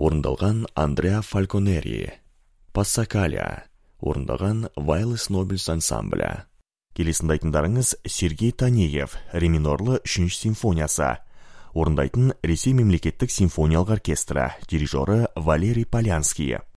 орындалған Андреа Фалконери. Пассакалия, орындаған Вайлес Нобельс ансамблі. Келесін тыңдарыңыз Сергей Танеев, ре минорлы 3-ші симфониясы. Орындайтын Ресей мемлекеттік симфониялық оркестрі, дирижері Валерий Полянский.